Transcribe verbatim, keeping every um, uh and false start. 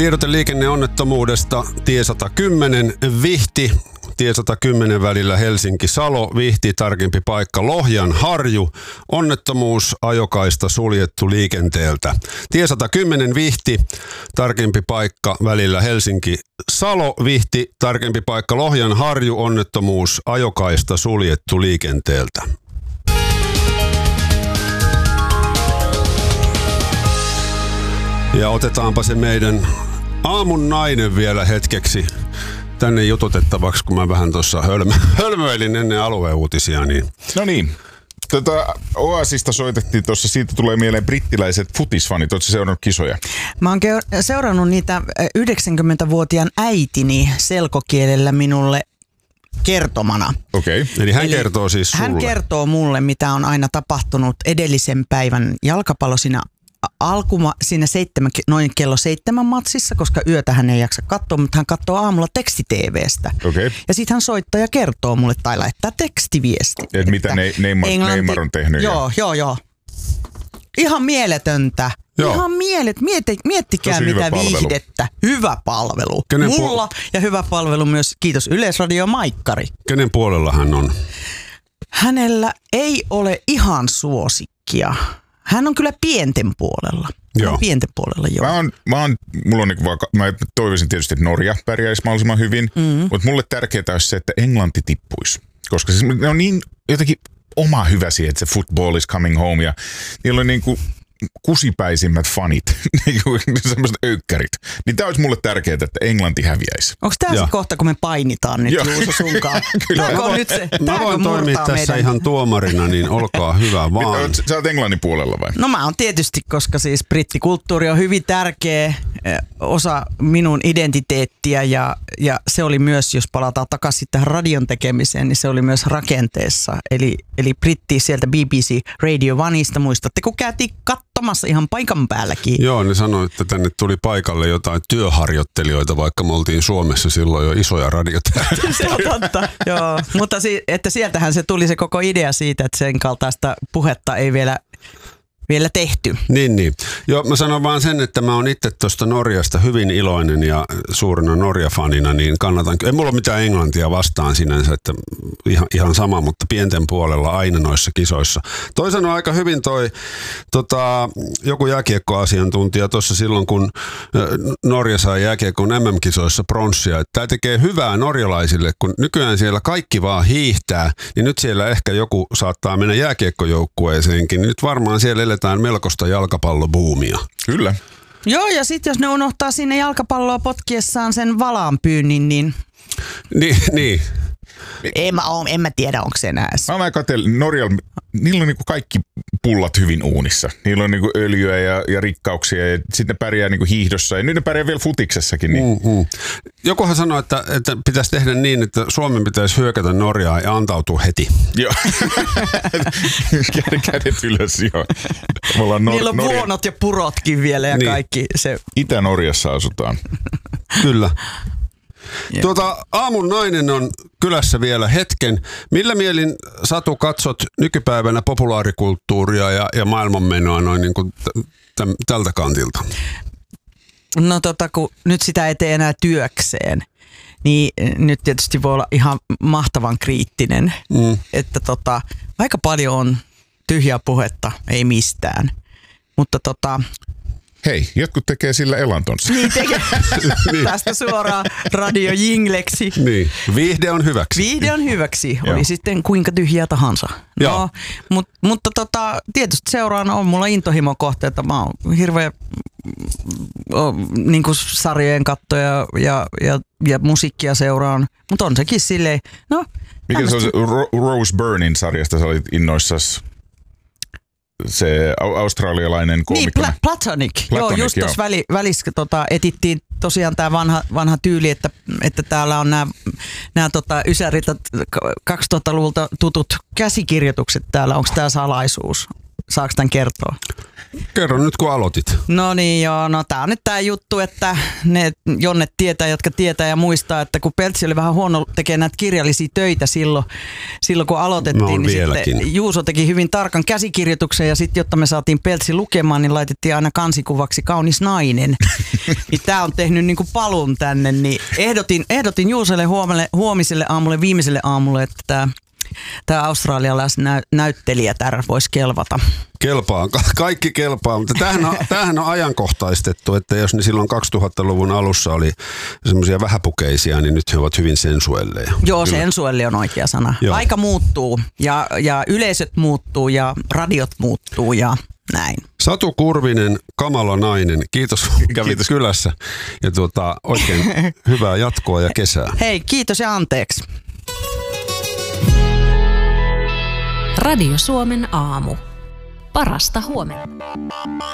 Tiedote liikenneonnettomuudesta. Tie sata kymmenen Vihti. Tie sata kymmenen välillä Helsinki-Salo. Vihti, tarkempi paikka Lohjan Harju. Onnettomuus, ajokaista suljettu liikenteeltä. Tie sata kymmenen Vihti, tarkempi paikka välillä Helsinki-Salo. Vihti, tarkempi paikka Lohjan Harju. Onnettomuus, ajokaista suljettu liikenteeltä. Ja otetaanpa se meidän aamun nainen vielä hetkeksi tänne jututettavaksi, kun mä vähän tuossa hölmö, hölmöilin ennen alueuutisia. Niin. No niin. Tota, Oasista soitettiin tuossa, siitä tulee mieleen brittiläiset futisfanit. Oletko seurannut kisoja? Mä oon seurannut niitä yhdeksänkymmentävuotiaan äitini selkokielellä minulle kertomana. Okei. Okay. Eli hän Eli kertoo siis sulle. Hän kertoo mulle, mitä on aina tapahtunut edellisen päivän jalkapallo siinä alkuma, siinä seitsemän, noin kello seitsemän matsissa, koska yötä hän ei jaksa katsoa, mutta hän katsoo aamulla teksti-tv:stä. Okay. Ja sitten hän soittaa ja kertoo mulle tai laittaa tekstiviesti. Et mitä ne, Neymar, Englanti, Neymar on tehnyt. Joo, ja... joo, joo. Ihan mieletöntä. Joo. Ihan mielet, mieti, miettikää Tosi mitä viihdettä. Hyvä palvelu. Kenen Mulla puol- ja hyvä palvelu myös, kiitos Yleisradio Maikkari. Kenen puolella hän on? Hänellä ei ole ihan suosikkia. Hän on kyllä pienten puolella. Joo. Pienten puolella, joo. Mä oon, mä oon, mulla on niin vaan, mä toivoisin tietysti, että Norja pärjäisi mahdollisimman hyvin, mm-hmm. mutta mulle tärkeää olisi se, että Englanti tippuisi. Koska siis ne on niin jotenkin oma hyvä siihen, että se football is coming home ja niillä on niin kuin kusipäisimmät fanit, semmoiset öykkärit. Niin tää olisi mulle tärkeää, että Englanti häviäisi. Onko tää se kohta, kun me painitaan nyt Juuso sunkaan? Tääkö on nyt se? Mä voin toimia tässä meidän... ihan tuomarina, niin olkaa hyvä vaan. Sä oot Englannin puolella vai? No mä oon tietysti, koska siis brittikulttuuri on hyvin tärkeä osa minun identiteettiä ja, ja se oli myös, jos palataan takaisin tähän radion tekemiseen, niin se oli myös rakenteessa. Eli, eli britti sieltä B B C Radio Oneista, muistatte, kun käytiin katsomassa ihan paikan päälläkin. Joo, ne sanoi, että tänne tuli paikalle jotain työharjoittelijoita, vaikka me oltiin Suomessa silloin jo isoja radiotähtiä. Se on totta, joo. Mutta si- että sieltähän se tuli se koko idea siitä, että sen kaltaista puhetta ei vielä... vielä tehty. Niin, niin. Joo, mä sanon vaan sen, että mä oon itse tuosta Norjasta hyvin iloinen ja suurena Norja-fanina, niin kannatan. Ei mulla ole mitään englantia vastaan sinänsä, että ihan, ihan sama, mutta pienten puolella aina noissa kisoissa. Toi sanoi aika hyvin toi tota, joku jääkiekkoasiantuntija tuossa silloin, kun Norja sai jääkiekon M M-kisoissa pronssia, että tämä tekee hyvää norjalaisille, kun nykyään siellä kaikki vaan hiihtää, niin nyt siellä ehkä joku saattaa mennä jääkiekkojoukkueeseenkin. Nyt varmaan siellä eletään melkoista jalkapallobuumia. Kyllä. Joo, ja sitten jos ne unohtaa sinne jalkapalloa potkiessaan sen valaanpyynnin, niin... Niin, niin. En mä, oo, en mä tiedä, onko se enää. Mä mä katselin, Norjalla, niillä on niinku kaikki pullat hyvin uunissa. Niillä on niinku öljyä ja, ja rikkauksia ja sitten ne pärjää niinku hiihdossa ja nyt ne pärjää vielä futiksessakin. Niin. Mm-hmm. Jokuhan sanoi, että, että pitäisi tehdä niin, että Suomen pitäisi hyökätä Norjaa ja antautua heti. Joo. Kädet ylös, joo. Nor- Niillä on Norja... vuonot ja purotkin vielä ja niin. Kaikki. Se... Itä-Norjassa asutaan. Kyllä. Yeah. Tuota, aamun nainen on kylässä vielä hetken. Millä mielin, Satu, katsot nykypäivänä populaarikulttuuria ja, ja maailmanmenoa noin niin kuin t- t- tältä kantilta? No tota, kun nyt sitä ei tee enää työkseen, niin nyt tietysti voi olla ihan mahtavan kriittinen. Mm. Että tota, aika paljon on tyhjää puhetta, ei mistään. Mutta tota... Hei, jotkut tekee sillä elantonsa. Niin tekee. Niin. Tästä suoraan radiojingleksi. Niin. Viihde on hyväksi. Viihde on hyväksi. Oli Joo. sitten kuinka tyhjää tahansa. No, mut, mutta tota, tietysti seuraana on mulla intohimo kohteita. Mä oon hirveä niin kuin sarjojen kattoja ja, ja, ja musiikkia seuraan. Mutta on sekin silleen. No, mikä se on se Ro- Rose Byrnin sarjasta sä olit innoissasi? Se australialainen koomikko. Niin, Pla- Platonic. Platonic. Joo, just tuossa väli, välissä tota, etittiin tosiaan tämä vanha, vanha tyyli, että, että täällä on nämä tota, ysärit, kaksituhattaluvulta tutut käsikirjoitukset täällä. Onko tämä salaisuus? saako tämän kertoa? Kerro nyt, kun aloitit. No niin joo, no tää on nyt tää juttu, että ne jonnet tietää, jotka tietää ja muistaa, että kun Peltsi oli vähän huono tekemään näitä kirjallisia töitä silloin, silloin kun aloitettiin, niin vieläkin. sitten Juuso teki hyvin tarkan käsikirjoituksen ja sitten jotta me saatiin Peltsi lukemaan, niin laitettiin aina kansikuvaksi kaunis nainen. Niin tää on tehnyt niinku palun tänne, niin ehdotin, ehdotin Juusolle huomiselle, huomiselle aamulle, viimeiselle aamulle, että tää Tämä australialaisnäyttelijätär voisi kelvata. Kelpaa, Ka- kaikki kelpaa, mutta tämähän on, tämähän on ajankohtaistettu, että jos ne silloin kaksituhattaluvun alussa oli semmoisia vähäpukeisia, niin nyt he ovat hyvin sensuelleja. Joo, sensuelli on oikea sana. Joo. Aika muuttuu ja, ja yleisöt muuttuu ja radiot muuttuu ja näin. Satu Kurvinen, kamala nainen, kiitos, kiitos kylässä ja tuota, oikein hyvää jatkoa ja kesää. Hei, kiitos ja anteeksi. Radio Suomen aamu. Parasta huomenta.